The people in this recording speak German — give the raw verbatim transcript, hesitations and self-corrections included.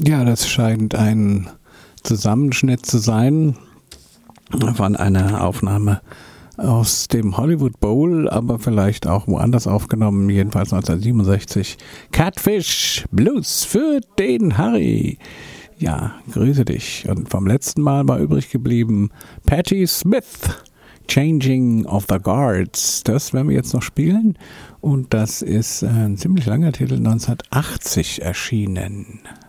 Ja, das scheint ein Zusammenschnitt zu sein von einer Aufnahme aus dem Hollywood Bowl, aber vielleicht auch woanders aufgenommen, jedenfalls neunzehnhundertsiebenundsechzig. Catfish Blues für den Harry. Ja, grüße dich. Und vom letzten Mal war übrig geblieben Patti Smith, Changing of the Guards. Das werden wir jetzt noch spielen und das ist ein ziemlich langer Titel, neunzehnhundertachtzig erschienen.